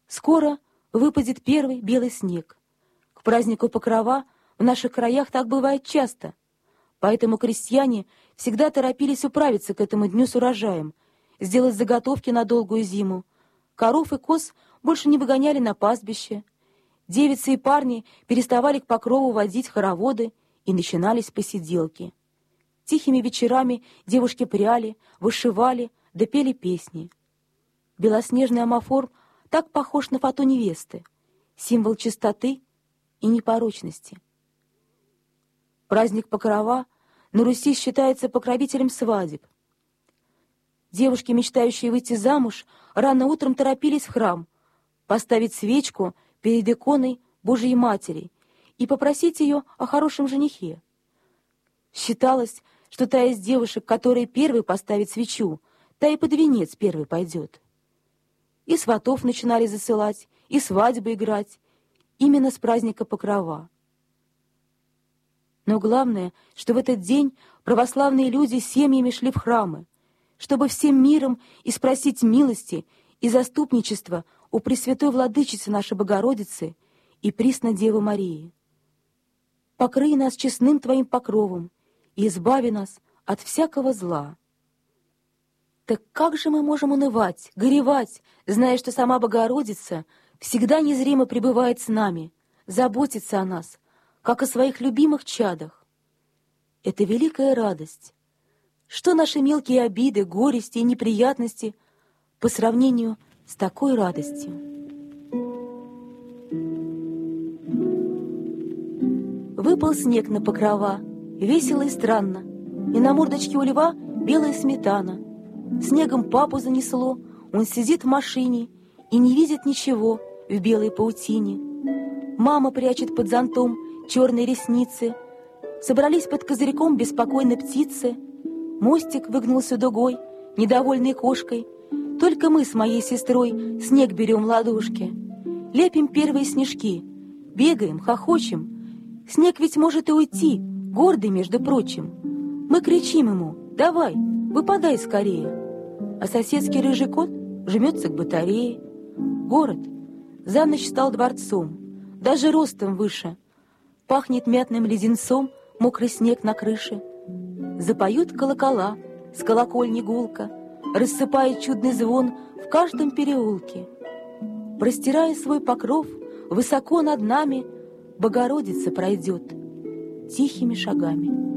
Скоро выпадет первый белый снег. К празднику Покрова в наших краях так бывает часто. Поэтому крестьяне всегда торопились управиться к этому дню с урожаем, сделать заготовки на долгую зиму. Коров и коз больше не выгоняли на пастбище. Девицы и парни переставали к покрову водить хороводы, и начинались посиделки. Тихими вечерами девушки пряли, вышивали, да пели песни. Белоснежный амафор так похож на фату невесты, символ чистоты и непорочности. Праздник Покрова на Руси считается покровителем свадеб. Девушки, мечтающие выйти замуж, рано утром торопились в храм, поставить свечку перед иконой Божией Матери и попросить ее о хорошем женихе. Считалось, что та из девушек, которая первой поставит свечу, та и под венец первой пойдет. И сватов начинали засылать, и свадьбы играть, именно с праздника Покрова. Но главное, что в этот день православные люди семьями шли в храмы, чтобы всем миром испросить милости и заступничества у Пресвятой Владычицы нашей Богородицы и Приснодевы Марии. Покрый нас честным Твоим покровом и избави нас от всякого зла. Так как же мы можем унывать, горевать, зная, что сама Богородица всегда незримо пребывает с нами, заботится о нас, как о своих любимых чадах? Это великая радость. Что наши мелкие обиды, горести и неприятности по сравнению с такой радостью? Выпал снег на Покрова, весело и странно, и на мордочке у льва белая сметана. Снегом папу занесло, он сидит в машине и не видит ничего в белой паутине. Мама прячет под зонтом черные ресницы. Собрались под козырьком беспокойно птицы. Мостик выгнулся дугой, недовольной кошкой. Только мы с моей сестрой снег берем в ладошки. Лепим первые снежки, бегаем, хохочем. Снег ведь может и уйти, гордый, между прочим. Мы кричим ему: «Давай, выпадай скорее!» А соседский рыжий кот жмется к батарее. Город за ночь стал дворцом, даже ростом выше. Пахнет мятным леденцом мокрый снег на крыше. Запоют колокола с колокольни гулко, рассыпая чудный звон в каждом переулке. Простирая свой покров, высоко над нами Богородица пройдет тихими шагами.